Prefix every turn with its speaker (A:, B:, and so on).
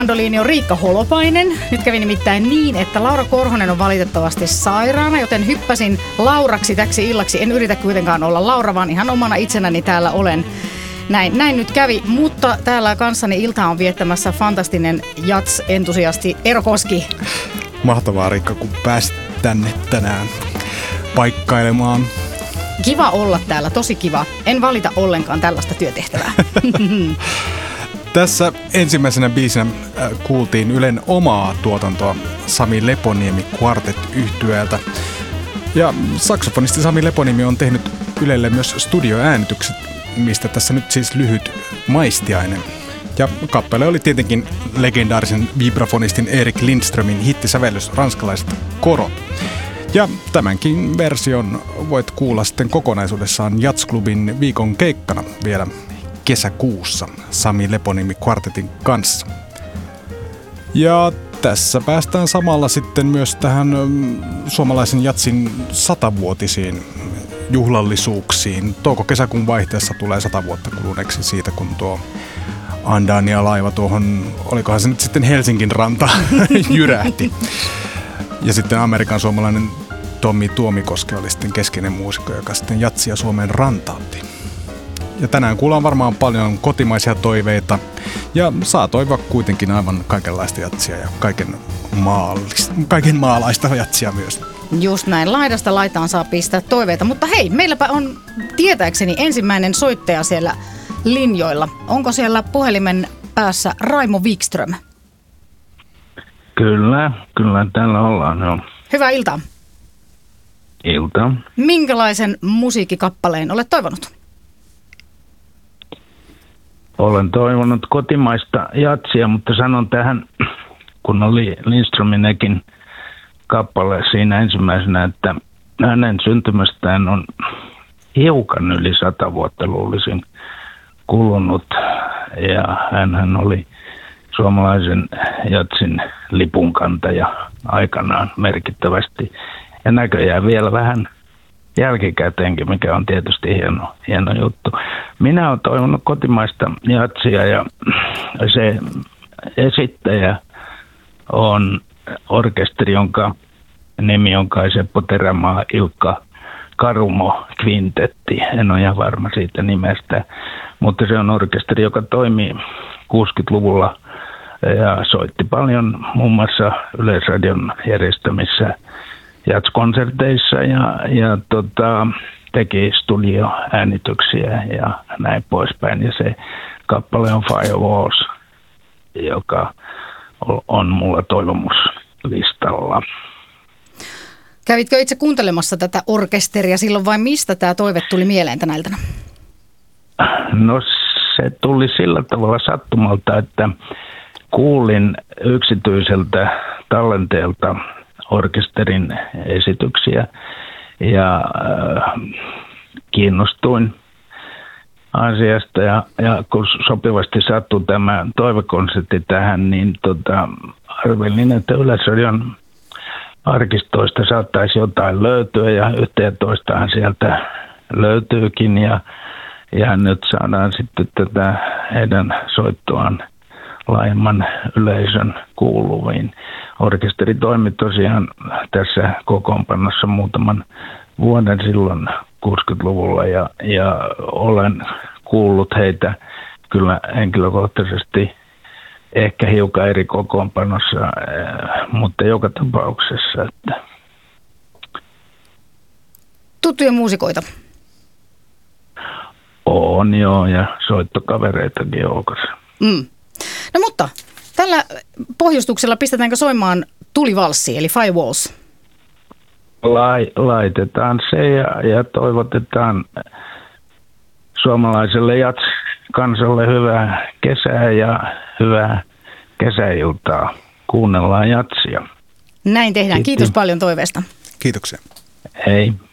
A: Mandoliini on Riikka Holopainen. Nyt kävi nimittäin niin, että Laura Korhonen on valitettavasti sairaana, joten hyppäsin Lauraksi täksi illaksi. En yritä kuitenkaan olla Laura, vaan ihan omana itsenäni täällä olen. Näin nyt kävi, mutta täällä kanssani iltaa on viettämässä fantastinen jats-entusiasti Eero Koski.
B: Mahtavaa, Riikka, kun pääsit tänne tänään paikkailemaan.
A: Kiva olla täällä, tosi kiva. En valita ollenkaan tällaista työtehtävää.
B: Tässä ensimmäisenä biisinä kuultiin Ylen omaa tuotantoa Sami Leponiemi Quartet-yhtyeeltä. Ja saksofonisti Sami Leponiemi on tehnyt Ylelle myös studioäänitykset, mistä tässä nyt siis lyhyt maistiainen. Ja kappale oli tietenkin legendaarisen vibrafonistin Erik Lindströmin hittisävellys Ranskalaiset korot. Ja tämänkin version voit kuulla sitten kokonaisuudessaan Jats-klubin viikon keikkana vielä kesäkuussa Sami Leponiemi Quartetin kanssa. Ja tässä päästään samalla sitten myös tähän suomalaisen jatsin 100-vuotisiin juhlallisuuksiin. Touko-kesäkuun vaihteessa tulee 100 vuotta kuluneeksi siitä, kun tuo Andania-laiva tuohon, olikohan se nyt sitten Helsingin ranta, jyrähti. Ja sitten Amerikan suomalainen Tommi Tuomikoski oli sitten keskeinen muusikko, joka sitten jatsia Suomeen rantautti. Ja tänään kuullaan varmaan paljon kotimaisia toiveita ja saa toivoa kuitenkin aivan kaikenlaista jatsia ja kaiken maalaista jatsia myös.
A: Just näin, laidasta laitaan saa pistää toiveita, mutta hei, meilläpä on tietääkseni ensimmäinen soittaja siellä linjoilla. Onko siellä puhelimen päässä Raimo Wikström?
C: Kyllä täällä ollaan, joo.
A: Hyvää iltaa.
C: Iltaa.
A: Minkälaisen musiikkikappaleen olet toivonut?
C: Olen toivonut kotimaista jatsia, mutta sanon tähän, kun oli Lindströminenkin kappale siinä ensimmäisenä, että hänen syntymästään on hiukan yli 100 vuotta luulisin kulunut. Ja hänhän oli suomalaisen jatsin lipunkantaja aikanaan merkittävästi. Ja näköjään vielä vähän jälkikäteenkin, mikä on tietysti hieno juttu. Minä olen toivonut kotimaista jatsia ja se esittäjä on orkesteri, jonka nimi on kai Seppo Terämaa Ilkka Karumo Kvintetti. En ole ihan varma siitä nimestä, mutta se on orkesteri, joka toimii 60-luvulla ja soitti paljon muun muassa Yleisradion järjestämissä jatskonserteissa ja teki studioäänityksiä ja näin poispäin. Ja se kappale on Firewalls, joka on mulla toivomuslistalla.
A: Kävitkö itse kuuntelemassa tätä orkesteria silloin vai mistä tämä toive tuli mieleen tänä iltana?
C: No se tuli sillä tavalla sattumalta, että kuulin yksityiseltä tallenteelta orkesterin esityksiä ja kiinnostuin asiasta ja kun sopivasti sattui tämä toivekonsertti tähän, niin arvelin, että Yleisradion arkistoista saattaisi jotain löytyä ja yhtä ja toistahan sieltä löytyykin ja nyt saadaan sitten tätä heidän soittoaan laajemman yleisön kuuluviin. Orkesteri toimi tosiaan tässä kokoonpanossa muutaman vuoden silloin 60-luvulla ja olen kuullut heitä kyllä henkilökohtaisesti ehkä hiukan eri kokoonpanossa, mutta joka tapauksessa. Että
A: tuttuja muusikoita?
C: On joo, ja soittokavereitakin joukossa.
A: No mutta tällä pohjustuksella pistetäänkö soimaan tulivalssi, eli Firewalls?
C: Laitetaan se ja toivotetaan suomalaiselle jats-kansalle hyvää kesää ja hyvää kesäiltaa. Kuunnellaan jatsia.
A: Näin tehdään. Kiitos paljon toiveesta.
B: Kiitoksia.
C: Hei.